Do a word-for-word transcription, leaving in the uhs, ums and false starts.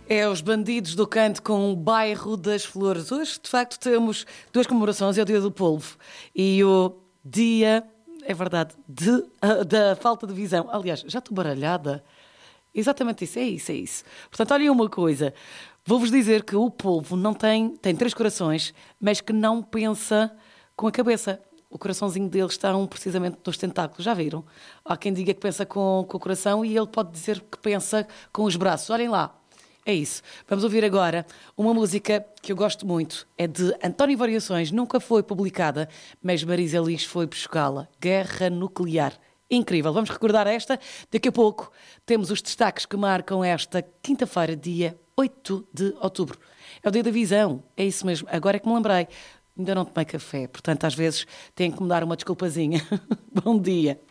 É os Bandidos do Canto com o Bairro das Flores. Hoje, de facto, temos duas comemorações. É o Dia do Polvo e o Dia, é verdade, de, uh, da falta de visão. Aliás, já estou baralhada. Exatamente isso, é isso, é isso. Portanto, olhem uma coisa. Vou-vos dizer que o polvo não tem, tem três corações, mas que não pensa com a cabeça. O coraçãozinho dele está um, precisamente nos tentáculos, já viram? Há quem diga que pensa com, com o coração e ele pode dizer que pensa com os braços. Olhem lá. É isso. Vamos ouvir agora uma música que eu gosto muito. É de António Variações, nunca foi publicada, mas Marisa Liz foi buscá-la. Guerra Nuclear. Incrível. Vamos recordar esta. Daqui a pouco temos os destaques que marcam esta quinta-feira, dia oito de outubro. É o dia da visão. É isso mesmo. Agora é que me lembrei. Ainda não tomei café, portanto às vezes tenho que me dar uma desculpazinha. Bom dia.